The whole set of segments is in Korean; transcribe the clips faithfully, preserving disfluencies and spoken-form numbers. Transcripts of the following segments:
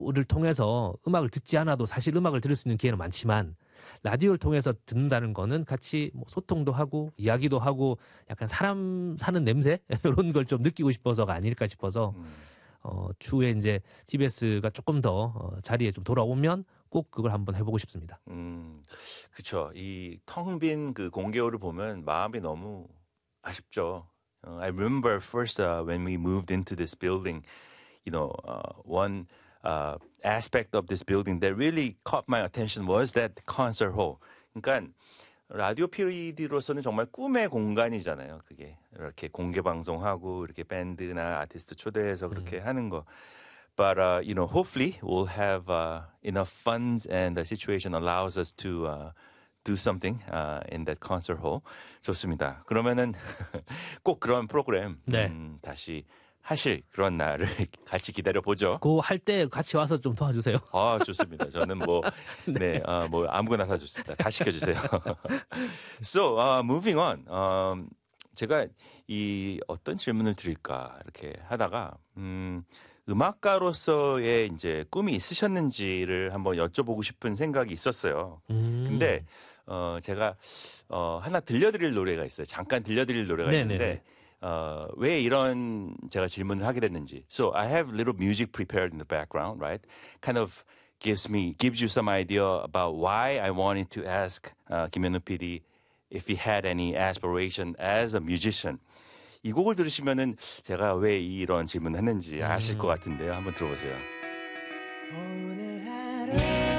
라디오를 통해서 음악을 듣지 않아도 사실 음악을 들을 수 있는 기회는 많지만 라디오를 통해서 듣는다는 거는 같이 뭐 소통도 하고 이야기도 하고 약간 사람 사는 냄새 이런 걸 좀 느끼고 싶어서가 아닐까 싶어서 음. 어, 추후에 이제 티비에스가 조금 더 어, 자리에 좀 돌아오면 꼭 그걸 한번 해보고 싶습니다. 음, 그쵸. 이 텅 빈 그 공개홀을 보면 마음이 너무 아쉽죠. Uh, I remember first uh, when we moved into this building, you know, uh, one uh, aspect of this building that really caught my attention was that concert hall. 그러니까 라디오 피디로서는 정말 꿈의 공간이잖아요. 그게 이렇게 공개 방송하고 이렇게 밴드나 아티스트 초대해서 그렇게 음. 하는 거. But uh, you know, hopefully we'll have uh, enough funds and the situation allows us to uh, do something uh, in that concert hall. 좋습니다. 그러면은 꼭 그런 프로그램 네. 음, 다시 하실 그런 날을 같이 기다려 보죠. 그거 할 때 같이 와서 좀 도와주세요. 아, 좋습니다. 저는 뭐, 네, 아, 뭐, 아무거나 다 좋습니다. 다 시켜주세요. So, uh, moving on. Um, 제가 이 어떤 질문을 드릴까 이렇게 하다가, 음, 음악가로서의 이제 꿈이 있으셨는지를 한번 여쭤보고 싶은 생각이 있었어요. 음. 근데, 어, 제가, 어, 하나 들려드릴 노래가 있어요. 잠깐 들려드릴 노래가 네네네. 있는데, 어, 왜 이런 제가 질문을 하게 됐는지. So I have little music prepared in the background, right? Kind of gives me, gives you some idea about why I wanted to ask uh, 김현우 피디 if he had any aspiration as a musician. 이 곡을 들으시면은 제가 왜 이런 질문을 했는지 아실 것 같은데요. 한번 들어보세요. 오늘 하루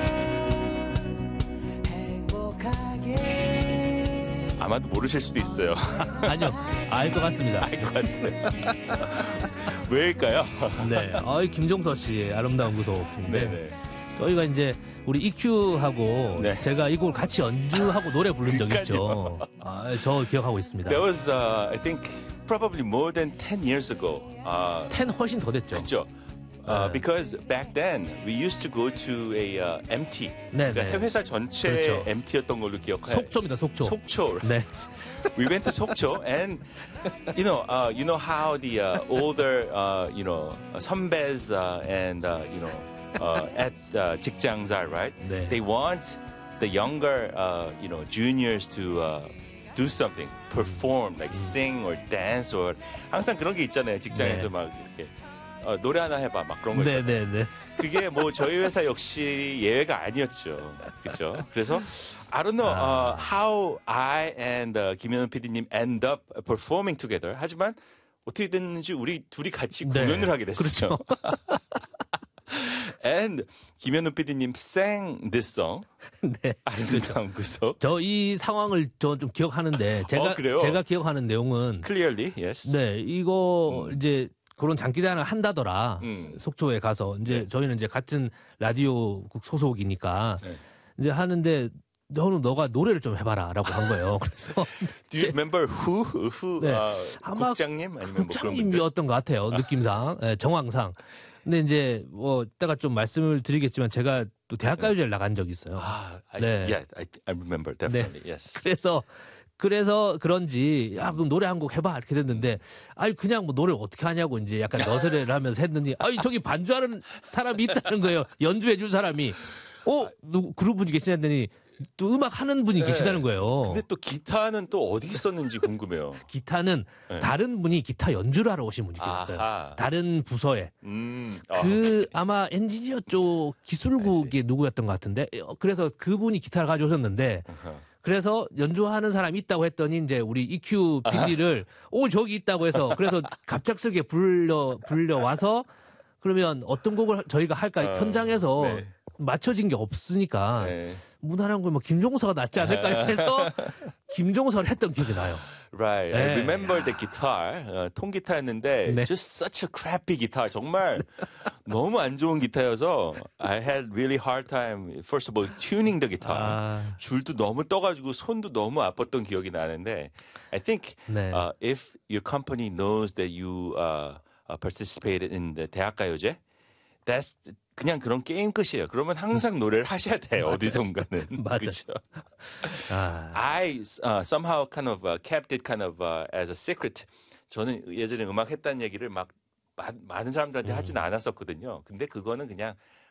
행복하게 아마도 모르실 수도 있어요. 아니요, 알 것 같습니다. 알 것 같아요. 왜일까요? 네, 어이 김종서 씨의 아름다운 구속인데 네네. 저희가 이제 우리 이큐하고 네. 제가 이 곡을 같이 연주하고 노래 부른 적 있죠. 아, 저 기억하고 있습니다. That was, uh, I think, probably more than ten years ago. Uh, 텐 훨씬 더 됐죠. 그죠? Uh, 네. because back then we used to go to a uh, 엠티. 네, 그러니까 네. 회사 전체 그렇죠. 엠티였던 걸로 기억해요. 속초입니다, 속초. 속초. 네. We went to 속초, and you know, uh, you know how the uh, older, uh, you know, 선배s uh, and uh, you know, uh, at uh, 직장사, right? 네. They want the younger, uh, you know, juniors to uh, do something, perform, like sing or dance or 항상 그런 게 있잖아요. 직장에서 네. 막 이렇게 어, 노래 하나 해봐, 막 그런 거 있잖아요. 네네네. 그게 뭐 저희 회사 역시 예외가 아니었죠. 그렇죠? 그래서 I don't know uh, how I and uh, 김현우 피디님 end up performing together. 하지만 어떻게 됐는지 우리 둘이 같이 네. 공연을 하게 됐어요. 그렇죠. And 김현우 피디님 sang this song. 네. 아름다운 구속. 저 이 상황을 저 좀 기억하는데 제가 어, 그래요? 제가 기억하는 내용은 Clearly, yes. 네 이거 음. 이제 그런 장기자랑을 한다더라 음. 속초에 가서 이제 네. 저희는 이제 같은 라디오국 소속이니까 네. 이제 하는데 너는 너가 노래를 좀 해봐라라고 한 거예요. 그래서 Do you remember who? who 네. uh, 아마 국장님 아니면 뭐 그런 분들? 국장님이었던 것 같아요. 느낌상, 예, 정황상. 근데 이제 뭐 이따가 좀 말씀을 드리겠지만 제가 또 대학가요제를 나간 적이 있어요. 아, I, 네. yeah, I, I remember definitely. Yes. 그래서 그래서 그런지 야 그럼 노래 한 곡 해봐 이렇게 됐는데 아니 그냥 뭐 노래를 어떻게 하냐고 이제 약간 너스레를 하면서 했더니 아니 저기 반주하는 사람이 있다는 거예요. 연주해 줄 사람이 어 누구 그런 분이 계시냐더니 또 음악 하는 분이 네. 계시다는 거예요. 근데 또 기타는 또 어디 있었는지 궁금해요. 기타는 네. 다른 분이 기타 연주를 하러 오신 분이 계셨어요. 아하. 다른 부서에. 음, 아, 그 아마 엔지니어 쪽 기술국의 누구였던 것 같은데 어, 그래서 그분이 기타를 가져오셨는데 아하. 그래서 연주하는 사람이 있다고 했더니 이제 우리 이큐 피디를 오 저기 있다고 해서 그래서 갑작스럽게 불러 불려 와서 그러면 어떤 곡을 저희가 할까 어, 현장에서 네. 맞춰진 게 없으니까 네. 무난한 걸뭐 김종서가 낫지 않을까 해서 김종서를 했던 기억이 나요. Right. 네. I remember the guitar. 어, 통기타였는데 네. just such a crappy guitar. 정말 너무 안 좋은 기타여서 I had really hard time first of all tuning the guitar. 아. 줄도 너무 떠가지고 손도 너무 아팠던 기억이 나는데 I think 네. uh, if your company knows that you uh, uh, participated in the 대학가요제, that's 그냥 그런 게임 끝이에요. 그러면 항상 노래를 하셔야 돼요. 어디선가는. 맞아요. 그렇죠. 아. I uh, somehow kind of uh, kept it kind of uh, as a secret. 저는 예전에 음악 했다는 얘기를 막 마, 많은 사람들한테 하진 않았었거든요. 근데 그거는 그냥